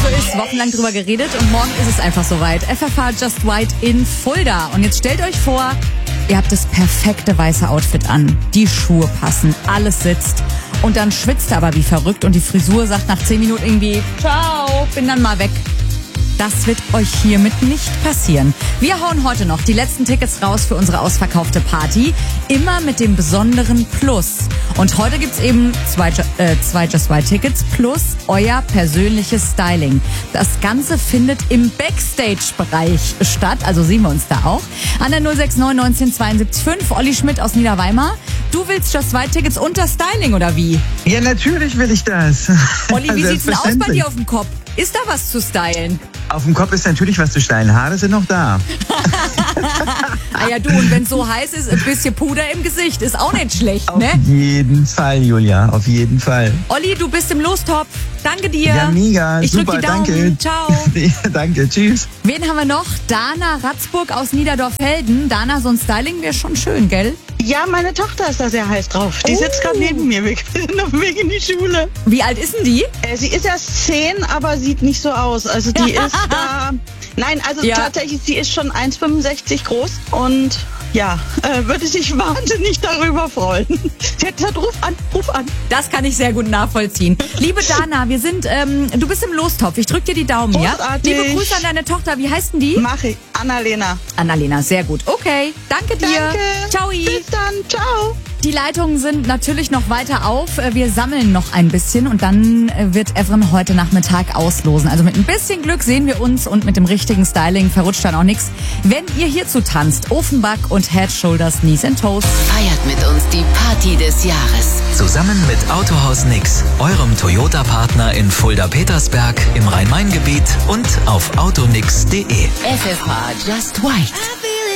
so ist. Wochenlang drüber geredet und morgen ist es einfach soweit. FFH Just White in Fulda. Und jetzt stellt euch vor, ihr habt das perfekte weiße Outfit an. Die Schuhe passen, alles sitzt. Und dann schwitzt ihr aber wie verrückt und die Frisur sagt nach 10 Minuten irgendwie, ciao, bin dann mal weg. Das wird euch hiermit nicht passieren. Wir hauen heute noch die letzten Tickets raus für unsere ausverkaufte Party. Immer mit dem besonderen Plus. Und heute gibt's eben zwei Just White Tickets plus euer persönliches Styling. Das Ganze findet im Backstage-Bereich statt. Also sehen wir uns da auch. An der 069 19 72 5. Olli Schmidt aus Niederweimar. Du willst Just White Tickets und das Styling, oder wie? Ja, natürlich will ich das. Olli, wie sieht's denn aus bei dir auf dem Kopf? Ist da was zu stylen? Auf dem Kopf ist natürlich was zu stylen. Haare sind noch da. Ah ja, du, und wenn es so heiß ist, ein bisschen Puder im Gesicht ist auch nicht schlecht, ne? Auf jeden Fall, Julia, auf jeden Fall. Olli, du bist im Lostopf. Danke dir. Ja, mega. Ich drück super, die Daumen. danke. Ciao. Danke, tschüss. Wen haben wir noch? Dana Ratzburg aus Niederdorf-Helden. Dana, so ein Styling wäre schon schön, gell? Ja, meine Tochter ist da sehr heiß drauf. Die sitzt gerade neben mir. Wir sind auf dem Weg in die Schule. Wie alt ist denn die? Sie ist erst 10, aber sieht nicht so aus. Also die ist da... Nein, also tatsächlich, sie ist schon 1,65 groß und ja, würde sich wahnsinnig darüber freuen. Sie hat gesagt, ruf an. Das kann ich sehr gut nachvollziehen. Liebe Dana, wir sind, du bist im Lostopf. Ich drück dir die Daumen, Großartig. ja? Liebe Grüße an deine Tochter. Wie heißt denn die? Mach ich. Annalena. Annalena, sehr gut. Okay, danke dir. Danke. Ciao. Bis dann. Ciao. Die Leitungen sind natürlich noch weiter auf. Wir sammeln noch ein bisschen und dann wird Evren heute Nachmittag auslosen. Also mit ein bisschen Glück sehen wir uns und mit dem richtigen Styling verrutscht dann auch nichts. Wenn ihr hierzu tanzt, Ofenback und Head, Shoulders, Knees and Toes. Feiert mit uns die Party des Jahres. Zusammen mit Autohaus Nix, eurem Toyota-Partner in Fulda-Petersberg, im Rhein-Main-Gebiet und auf autonix.de. FFH Just White.